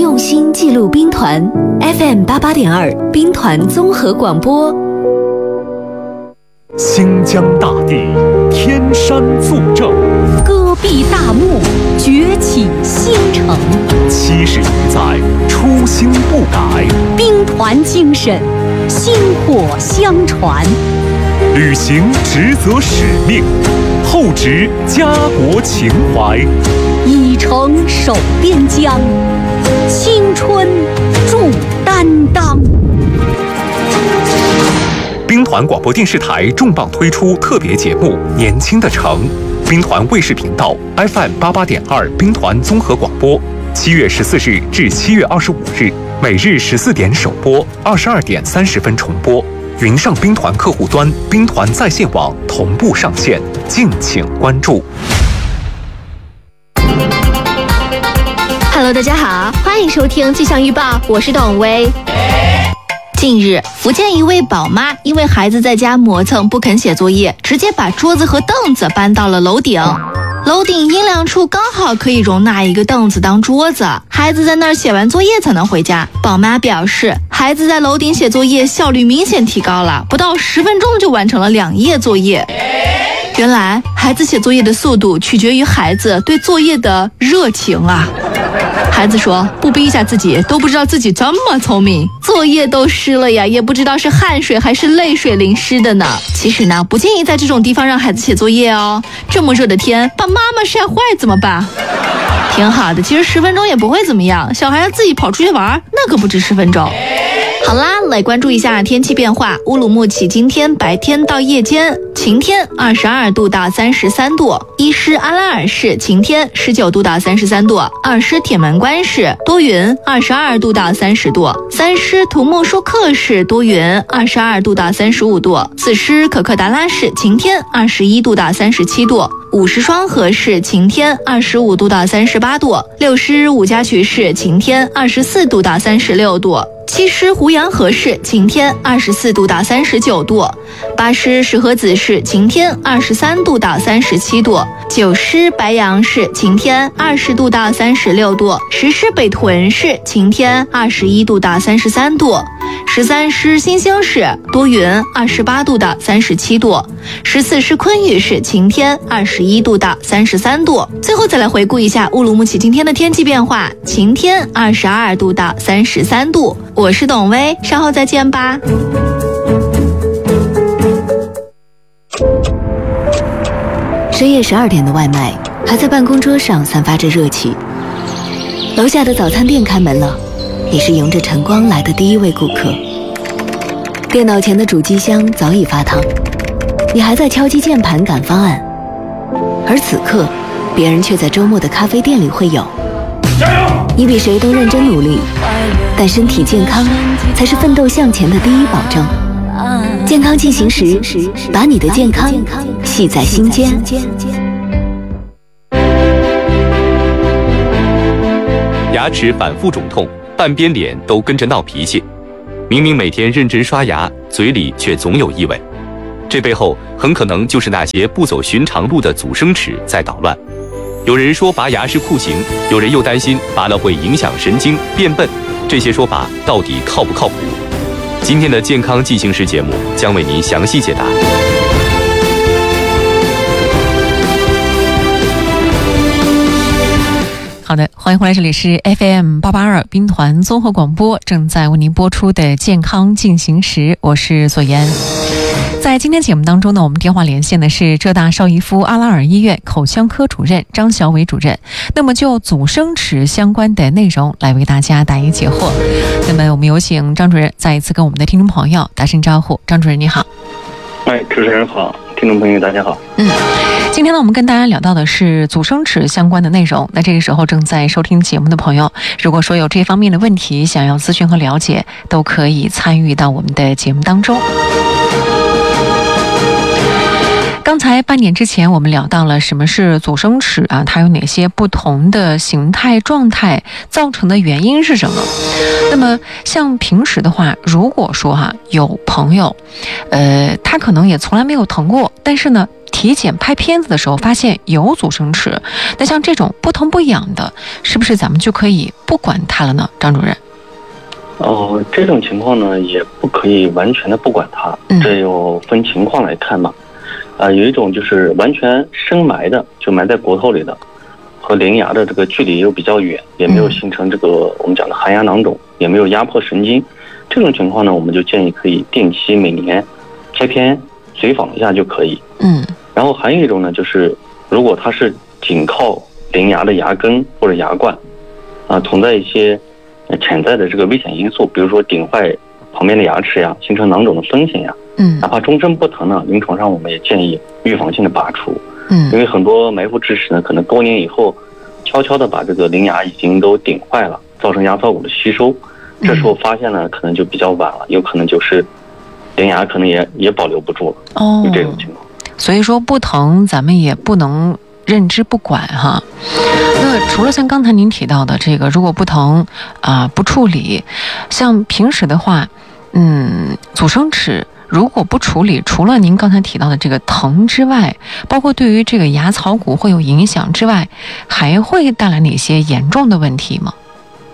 用心记录兵团 FM88.2 兵团综合广播。 新疆大地，天山作证， 戈壁大漠，崛起新城。 70余载，初心不改， 兵团精神，薪火相传。 履行职责使命，厚植家国情怀， 以诚守边疆，青春铸担当。 兵团广播电视台重磅推出特别节目《年轻的城》，兵团卫视频道 FM88.2 兵团综合广播，7月14日至7月25日，每日14点首播，22点30分重播。云上兵团客户端、兵团在线网同步上线，敬请关注。 Hello， 大家好，欢迎收听气象预报，我是董薇。近日，福建一位宝妈因为孩子在家磨蹭不肯写作业，直接把桌子和凳子搬到了楼顶。楼顶阴凉处刚好可以容纳一个凳子当桌子，孩子在那儿写完作业才能回家。宝妈表示，孩子在楼顶写作业效率明显提高了，不到10分钟就完成了2页作业。原来，孩子写作业的速度取决于孩子对作业的热情啊。孩子说，不逼一下自己都不知道自己这么聪明，作业都湿了呀，也不知道是汗水还是泪水淋湿的呢。其实呢，不建议在这种地方让孩子写作业哦，这么热的天把妈妈晒坏怎么办？挺好的，其实10分钟也不会怎么样，小孩要自己跑出去玩，那可不止10分钟。好啦，来关注一下天气变化。乌鲁木齐今天白天到夜间晴天，22度到33度；伊施阿拉尔市晴天，19度到33度；二施铁门关市多云，22度到30度；三施图木舒克市多云，22度到35度；四施可克达拉市晴天，21度到37度；五施双河市晴天，25度到38度；六施五家渠市晴天，24度到36度；七施胡杨河市晴天，24度到39度；八施石河子市晴天，23度到37度；九施白杨市晴天，20度到36度；十施北屯市晴天，21度到33度；十三施新兴市多云，28度到37度；十四施昆玉市晴天，21度到33度。最后再来回顾一下乌鲁木齐今天的天气变化：晴天，22度到33度。我是董薇，稍后再见吧。 深夜12点的外卖还在办公桌上散发着热气，楼下的早餐店开门了，你是迎着晨光来的第一位顾客。电脑前的主机箱早已发烫，你还在敲击键盘赶方案，而此刻别人却在周末的咖啡店里会友。你比谁都认真努力，但身体健康才是奋斗向前的第一保证。健康进行时，把你的健康系在心间。 牙齿反复肿痛，半边脸都跟着闹脾气，明明每天认真刷牙，嘴里却总有异味，这背后很可能就是那些不走寻常路的阻生齿在捣乱。有人说拔牙是酷刑，有人又担心拔了会影响神经变笨，这些说法到底靠不靠谱？今天的健康进行时节目将为您详细解答。 好的，欢迎回来，这里是 FM882 兵团综合广播，正在为您播出的健康进行时，我是左岩。在今天节目当中呢，我们电话连线的是浙大邵逸夫阿拉尔医院口腔科主任张小伟主任。那么就阻生齿相关的内容来为大家答疑解惑。那么我们有请张主任再一次跟我们的听众朋友打声招呼。张主任你好。 主持人好，听众朋友大家好。 今天呢，我们跟大家聊到的是阻生齿相关的内容。那这个时候正在收听节目的朋友，如果说有这方面的问题想要咨询和了解，都可以参与到我们的节目当中。刚才半点之前我们聊到了什么是阻生齿啊，它有哪些不同的形态状态，造成的原因是什么。那么像平时的话，如果说有朋友他可能也从来没有疼过，但是呢体检拍片子的时候发现有阻生齿，那像这种不疼不痒的，是不是咱们就可以不管它了呢？张主任？ 这种情况呢，也不可以完全的不管它，这要分情况来看嘛。有一种就是完全生埋的，就埋在骨头里的，和邻牙的这个距离又比较远，也没有形成这个我们讲的含牙囊肿，也没有压迫神经。这种情况呢，我们就建议可以定期每年拍片随访一下就可以。然后还有一种呢，就是如果它是仅靠邻牙的牙根或者牙冠，存在一些潜在的这个危险因素，比如说顶坏旁边的牙齿呀，形成囊肿的风险呀，哪怕终身不疼呢，临床上我们也建议预防性的拔除。因为很多埋伏智齿呢，可能多年以后悄悄的把这个邻牙已经都顶坏了，造成牙槽骨的吸收，这时候发现呢，可能就比较晚了，有可能就是邻牙可能也保留不住了。有这种情况。 所以说不疼咱们也不能认知不管哈。那除了像刚才您提到的这个，如果不疼不处理，像平时的话，阻生齿如果不处理，除了您刚才提到的这个疼之外，包括对于这个牙槽骨会有影响之外，还会带来哪些严重的问题吗？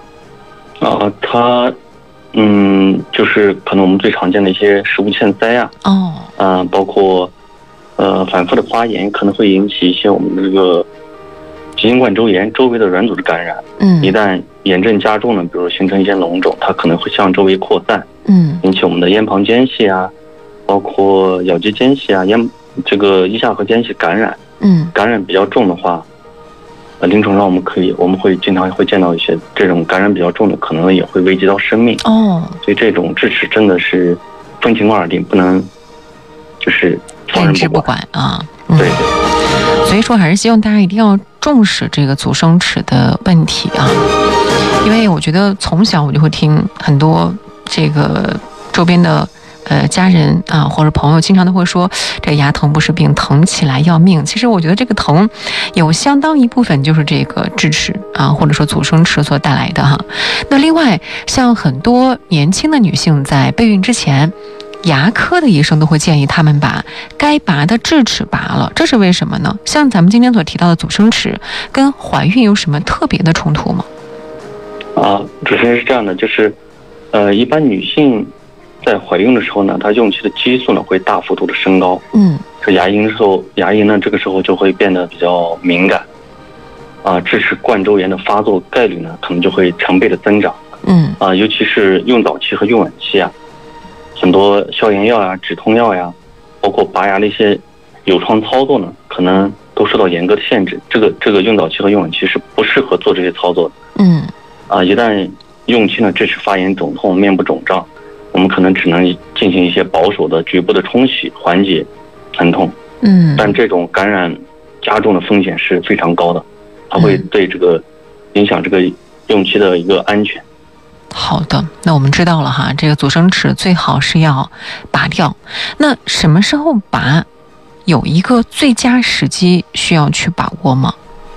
它就是可能我们最常见的一些食物欠塞呀，包括反复的发炎，可能会引起一些我们的这个急性冠周炎周围的软组织感染。一旦炎症加重呢，比如形成一些脓肿，它可能会向周围扩散，引起我们的咽旁间隙啊，包括咬肌间隙啊，这个腋下颌间隙感染。感染比较重的话，临床上我们会经常会见到一些这种感染比较重的，可能也会危及到生命。所以这种智齿真的是分情况而定，不能就是认知不管啊。 对。 所以说还是希望大家一定要重视这个阻生齿的问题啊，因为我觉得从小我就会听很多这个周边的家人或者朋友经常都会说，这牙疼不是病，疼起来要命。其实我觉得这个疼有相当一部分就是这个智齿或者说阻生齿所带来的哈。那另外像很多年轻的女性在备孕之前，牙科的医生都会建议他们把该拔的智齿拔了，这是为什么呢？像咱们今天所提到的阻生齿跟怀孕有什么特别的冲突吗？ 主持人是这样的，就是一般女性在怀孕的时候呢，她用期的激素呢会大幅度的升高，这牙龈呢这个时候就会变得比较敏感，智齿冠周炎的发作概率呢可能就会成倍的增长，尤其是用早期和用晚期很多消炎药呀、止痛药呀，包括拔牙的一些有创操作呢，可能都受到严格的限制。这个用早期和用晚期是不适合做这些操作的。一旦用期呢智齿发炎、肿痛、面部肿胀，我们可能只能进行一些保守的局部的冲洗，缓解疼痛。但这种感染加重的风险是非常高的，它会对这个影响这个用期的一个安全。 好的，那我们知道了哈，这个阻生齿最好是要拔掉。那什么时候拔，有一个最佳时机需要去把握吗？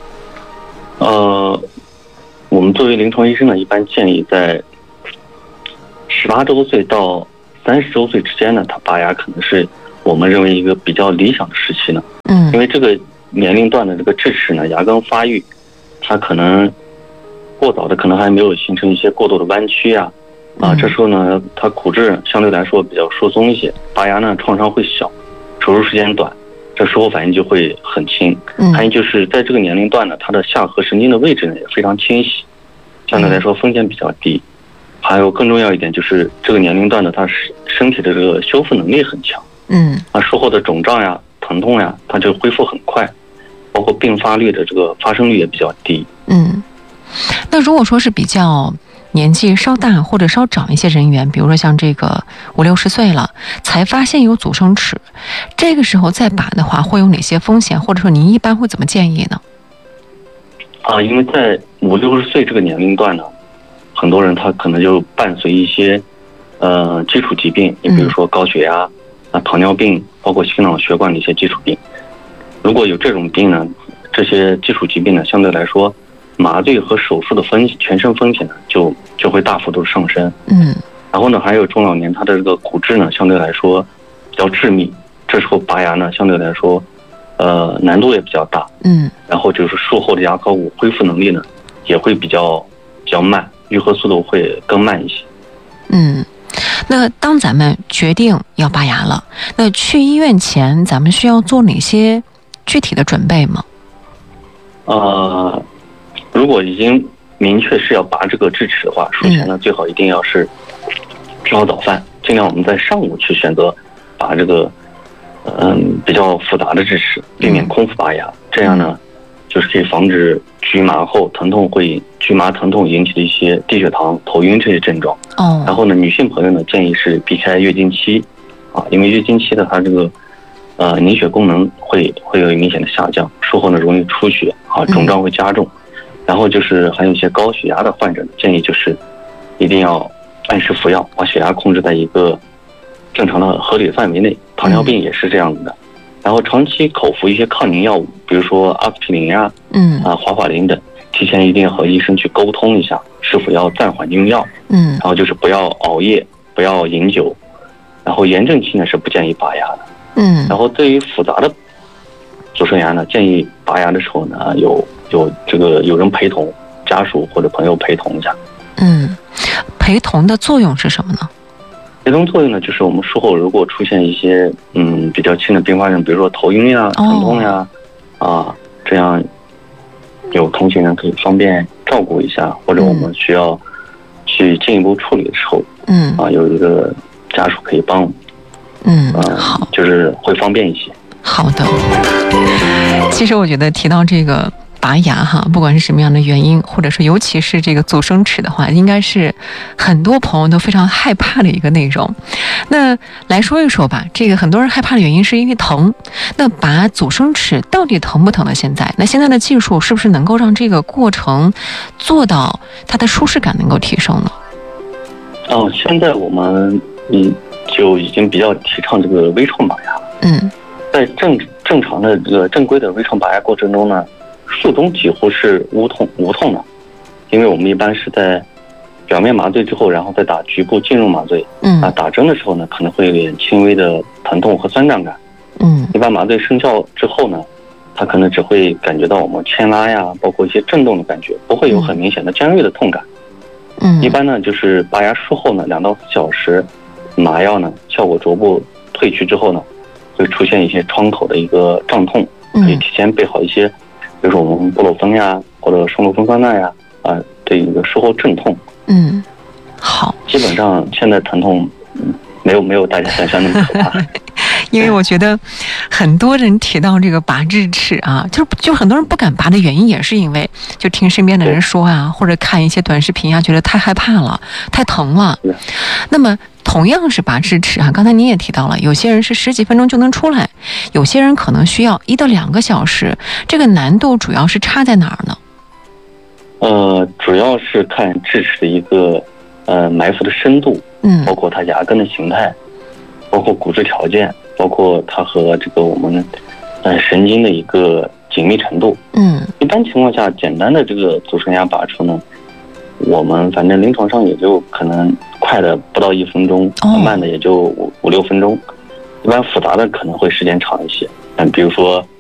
我们作为临床医生呢，一般建议在18周岁到30周岁之间呢，他拔牙可能是我们认为一个比较理想的时期呢。因为这个年龄段的这个智齿呢，牙根发育，它可能过早的可能还没有形成一些过度的弯曲这时候呢，它骨质相对来说比较疏松一些，拔牙呢创伤会小，手术时间短，这术后反应就会很轻。还有就是在这个年龄段呢，它的下颌神经的位置呢也非常清晰，相对来说风险比较低。还有更重要一点就是这个年龄段的它身体的这个修复能力很强。术后的肿胀呀、疼痛呀，它就恢复很快，包括并发率的这个发生率也比较低。 那如果说是比较年纪稍大或者稍长一些人员，比如说像这个50、60岁了才发现有阻生齿，这个时候再拔的话会有哪些风险，或者说您一般会怎么建议呢？ 因为在50、60岁这个年龄段呢，很多人他可能就伴随一些基础疾病，你比如说高血压糖尿病，包括心脑血管的一些基础病。如果有这种病呢，这些基础疾病呢，相对来说麻醉和手术的全身风险呢就会大幅度上升。然后呢，还有中老年他的这个骨质呢相对来说比较致密，这时候拔牙呢相对来说难度也比较大，然后就是术后的牙颌骨恢复能力呢也会比较慢，愈合速度会更慢一些。 那当咱们决定要拔牙了，那去医院前咱们需要做哪些具体的准备吗？ 如果已经明确是要拔这个智齿的话，术前呢最好一定要是吃好早饭，尽量我们在上午去选择拔这个比较复杂的智齿，避免空腹拔牙，这样呢就是可以防止局麻后局麻疼痛引起的一些低血糖、头晕这些症状。然后呢，女性朋友呢建议是避开月经期因为月经期的它这个凝血功能会有明显的下降，术后呢容易出血肿胀会加重。然后就是还有一些高血压的患者，建议就是一定要按时服药，把血压控制在一个正常的合理的范围内。糖尿病也是这样子的。然后长期口服一些抗凝药物，比如说阿司匹林呀、华法林等，提前一定要和医生去沟通一下，是否要暂缓用药。然后就是不要熬夜，不要饮酒。然后炎症期呢是不建议拔牙的。然后对于复杂的阻生牙呢，建议拔牙的时候呢有人陪同，家属或者朋友陪同一下。 陪同的作用是什么呢？ 陪同作用呢，就是我们术后如果出现一些比较轻的并发症，比如说头晕呀、疼痛呀，这样有同行人可以方便照顾一下，或者我们需要去进一步处理的时候，有一个家属可以帮我们， 好， 就是会方便一些。 好的，其实我觉得提到这个拔牙不管是什么样的原因，或者说尤其是这个阻生齿的话，应该是很多朋友都非常害怕的一个内容。那来说一说吧，这个很多人害怕的原因是因为疼，那拔阻生齿到底疼不疼呢？现在的技术是不是能够让这个过程做到它的舒适感能够提升呢？ 现在我们就已经比较提倡这个微创拔牙了。在正常的这个正规的微创拔牙过程中呢，术中几乎是无痛的，因为我们一般是在表面麻醉之后，然后再打局部浸润麻醉。打针的时候呢，可能会有点轻微的疼痛和酸胀感。一般麻醉生效之后呢，它可能只会感觉到我们牵拉呀，包括一些震动的感觉，不会有很明显的尖锐的痛感。一般呢就是拔牙术后呢2到4小时，麻药呢效果逐步退去之后呢，会出现一些创口的一个胀痛，可以提前备好一些，比如说我们布洛芬呀，或者双螺芬酸钠呀，对一个术后镇痛。 好， 基本上现在疼痛没有大家想象那么可怕。 因为我觉得很多人提到这个拔智齿就很多人不敢拔的原因也是因为就听身边的人说或者看一些短视频觉得太害怕了，太疼了。那么同样是拔智齿刚才您也提到了，有些人是10几分钟就能出来，有些人可能需要1到2个小时，这个难度主要是差在哪儿呢？ 主要是看智齿的一个埋伏的深度，包括它牙根的形态，包括骨质条件，包括它和这个我们神经的一个紧密程度。一般情况下，简单的这个阻生牙拔出呢，我们反正临床上也就可能快的不到1分钟，慢的也就5、6分钟。一般复杂的可能会时间长一些，比如说